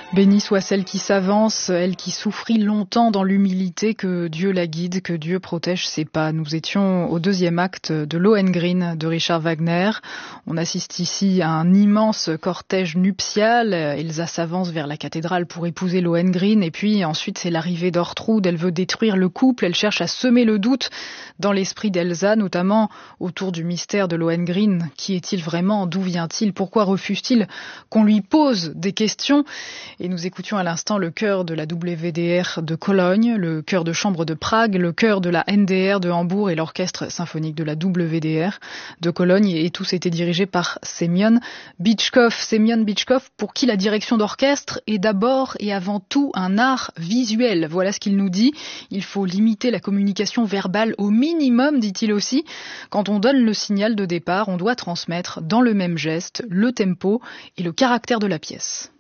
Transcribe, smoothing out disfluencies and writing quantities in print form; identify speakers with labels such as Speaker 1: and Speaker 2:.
Speaker 1: Bénie soit celle qui s'avance, elle qui souffrit longtemps dans l'humilité, que Dieu la guide, que Dieu protège ses pas. Nous étions au deuxième acte de Lohengrin de Richard Wagner. On assiste ici à un immense cortège nuptial. Elsa s'avance vers la cathédrale pour épouser Lohengrin et puis ensuite c'est l'arrivée d'Ortrud. Elle veut détruire le couple, elle cherche à semer le doute dans l'esprit d'Elsa, notamment autour du mystère de Lohengrin. Qui est-il vraiment? D'où vient-il? Pourquoi refuse-t-il qu'on lui pose des questions? Et nous écoutions à l'instant le chœur de la WDR de Cologne, le chœur de chambre de Prague, le chœur de la NDR de Hambourg et l'orchestre symphonique de la WDR de Cologne. Et tous étaient dirigés par Semyon Bychkov. Semyon Bychkov, pour qui la direction d'orchestre est d'abord et avant tout un art visuel. Voilà ce qu'il nous dit. Il faut limiter la communication verbale au minimum, dit-il aussi. Quand on donne le signal de départ, on doit transmettre dans le même geste le tempo et le caractère de la pièce.